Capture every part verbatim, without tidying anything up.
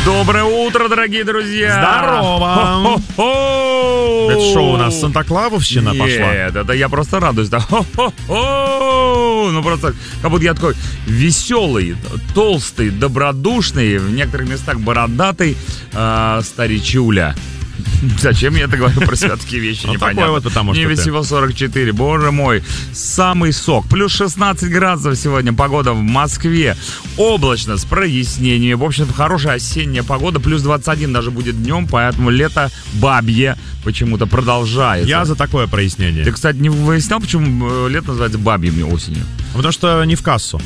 Доброе утро, дорогие друзья! Здорово! Хо-хо-хо! Это что, у нас Санта-Клаусовщина Нет, пошла? Нет, это я просто радуюсь. Да. Хо-хо-хо! Ну просто, как будто я такой веселый, толстый, добродушный, в некоторых местах бородатый э, старичуля. Зачем я это говорю про себя такие вещи, ну, непонятно. Такой вот, потому что Мне ты... всего сорок четыре, боже мой. Самый сок. Плюс шестнадцать градусов сегодня погода в Москве. Облачно, с прояснениями. В общем-то, хорошая осенняя погода. Плюс двадцать один даже будет днем, поэтому лето бабье почему-то продолжается. Я за такое прояснение. Ты, кстати, не выяснял, почему лето называется бабьим осенью? Потому что не в кассу.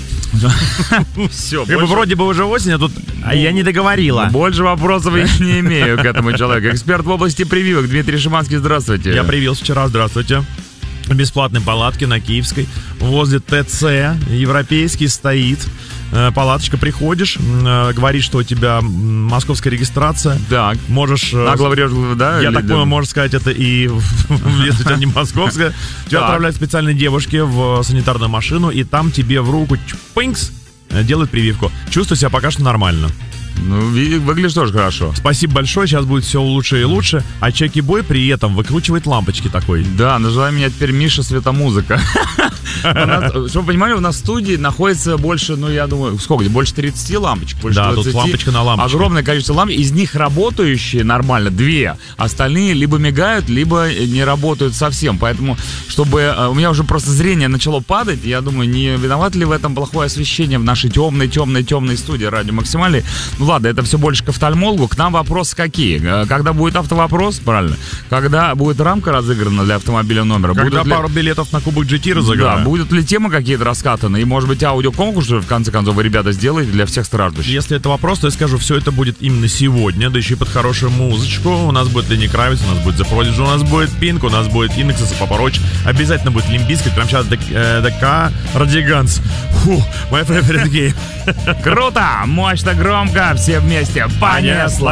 Все, Как бы вроде бы уже осень, а тут... А я не договорила. Больше вопросов я не имею к этому человеку. Эксперт в области прививок Дмитрий Шиманский, здравствуйте. Я привился вчера, здравствуйте. В бесплатной палатке на Киевской. Возле ТЦ европейский стоит. Палаточка, приходишь, говоришь, что у тебя московская регистрация. Так. Можешь... Нагло врешь, да? Я так понимаю, можно сказать, это и если у тебя не московская. Тебя отправляют специальные девушки в санитарную машину, и там тебе в руку чпинкс делают прививку. Чувствую себя пока что нормально. Ну, выглядишь тоже хорошо. Спасибо большое, сейчас будет все лучше и лучше. А Чеки-бой при этом выкручивает лампочки такой. Да, называй меня теперь Миша Светомузыка. Чтобы вы понимали, у нас в студии находится больше, ну, я думаю, сколько, больше тридцати лампочек. Да, тут лампочка на лампочке. Огромное количество ламп, из них работающие нормально две. Остальные либо мигают, либо не работают совсем. Поэтому, чтобы... У меня уже просто зрение начало падать. Я думаю, не виноват ли в этом плохое освещение в нашей темной, темной, темной студии Радио Максимали. Ну ладно, это все больше к офтальмологу. К нам вопросы какие? Когда будет автовопрос, правильно? Когда будет рамка разыграна для автомобиля номера? Когда Будут пару ли... билетов на Кубок джи ти разыграют? Да, будут ли темы какие-то раскатаны? И, может быть, аудиоконкурс, в конце концов, вы, ребята, сделаете для всех страждущих? Если это вопрос, то я скажу, все это будет именно сегодня, да еще и под хорошую музычку. У нас будет Лени Кравец, у нас будет The Prodigy, у нас будет Pink, у нас будет Инноксенс и Папа Роч. Обязательно будет Лимп Бизкит. Прямо сейчас ДК Радиганс. Фу, my favorite game. Круто, мощно, громко, все вместе понесло.